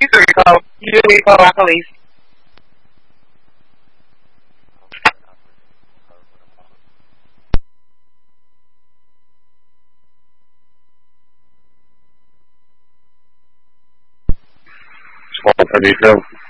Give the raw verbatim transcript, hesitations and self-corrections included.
You do need to call. You do need to call our police. How do you feel?